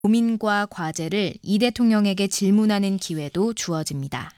고민과 과제를 이 대통령에게 질문하는 기회도 주어집니다.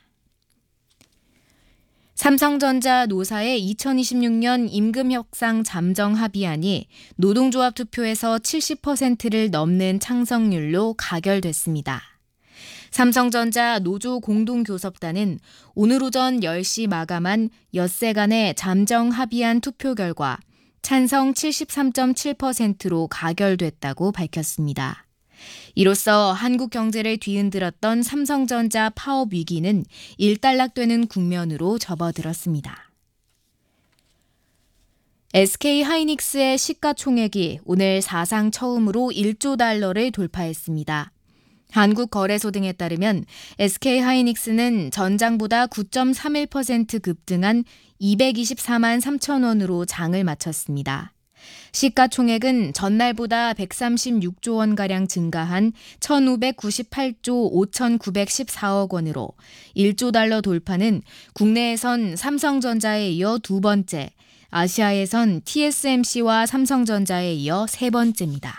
삼성전자 노사의 2026년 임금 협상 잠정 합의안이 노동조합 투표에서 70%를 넘는 창석률로 가결됐습니다. 삼성전자 노조 공동교섭단은 오늘 오전 10시 마감한 엿새간의 잠정 합의안 투표 결과 찬성 73.7%로 가결됐다고 밝혔습니다. 이로써 한국 경제를 뒤흔들었던 삼성전자 파업 위기는 일단락되는 국면으로 접어들었습니다. SK하이닉스의 시가총액이 오늘 사상 처음으로 1조 달러를 돌파했습니다. 한국거래소 등에 따르면 SK하이닉스는 전장보다 9.31% 급등한 224만 3천 원으로 장을 마쳤습니다. 시가총액은 전날보다 136조 원가량 증가한 1,598조 5,914억 원으로 1조 달러 돌파는 국내에선 삼성전자에 이어 두 번째, 아시아에선 TSMC와 삼성전자에 이어 세 번째입니다.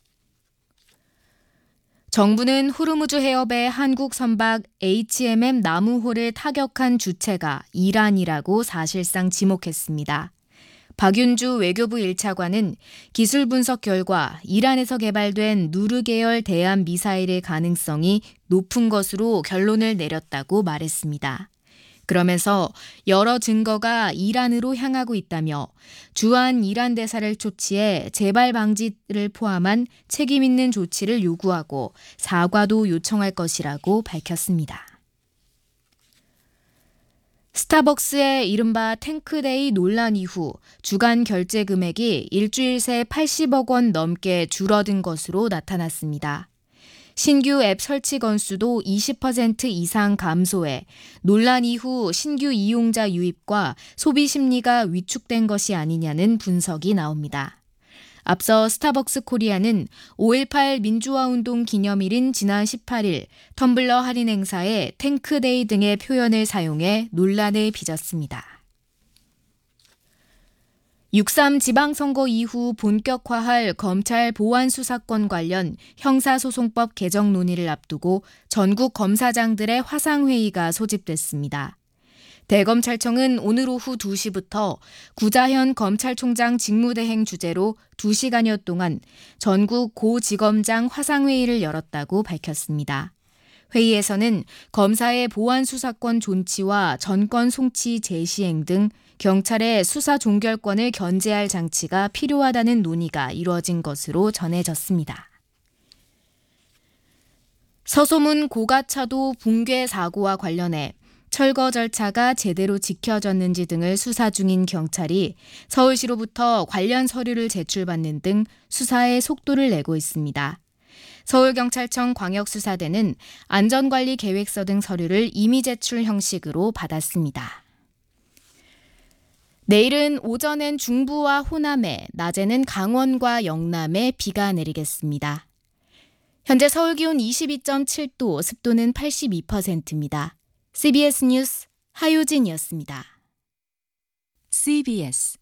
정부는 호르무즈 해협의 한국 선박 HMM 나무호를 타격한 주체가 이란이라고 사실상 지목했습니다. 박윤주 외교부 1차관은 기술 분석 결과 이란에서 개발된 누르 계열 대함 미사일의 가능성이 높은 것으로 결론을 내렸다고 말했습니다. 그러면서 여러 증거가 이란으로 향하고 있다며 주한 이란 대사를 초치해 재발 방지를 포함한 책임 있는 조치를 요구하고 사과도 요청할 것이라고 밝혔습니다. 스타벅스의 이른바 탱크데이 논란 이후 주간 결제 금액이 일주일 새 80억 원 넘게 줄어든 것으로 나타났습니다. 신규 앱 설치 건수도 20% 이상 감소해 논란 이후 신규 이용자 유입과 소비 심리가 위축된 것이 아니냐는 분석이 나옵니다. 앞서 스타벅스 코리아는 5.18 민주화운동 기념일인 지난 18일 텀블러 할인 행사에 탱크데이 등의 표현을 사용해 논란을 빚었습니다. 6.3 지방선거 이후 본격화할 검찰 보안수사권 관련 형사소송법 개정 논의를 앞두고 전국 검사장들의 화상회의가 소집됐습니다. 대검찰청은 오늘 오후 2시부터 구자현 검찰총장 직무대행 주재로 2시간여 동안 전국 고지검장 화상회의를 열었다고 밝혔습니다. 회의에서는 검사의 보안수사권 존치와 전권 송치 재시행 등 경찰의 수사 종결권을 견제할 장치가 필요하다는 논의가 이루어진 것으로 전해졌습니다. 서소문 고가차도 붕괴 사고와 관련해 철거 절차가 제대로 지켜졌는지 등을 수사 중인 경찰이 서울시로부터 관련 서류를 제출받는 등 수사에 속도를 내고 있습니다. 서울경찰청 광역수사대는 안전관리 계획서 등 서류를 임의 제출 형식으로 받았습니다. 내일은 오전엔 중부와 호남에, 낮에는 강원과 영남에 비가 내리겠습니다. 현재 서울 기온 22.7도, 습도는 82%입니다. CBS 뉴스 하효진이었습니다. CBS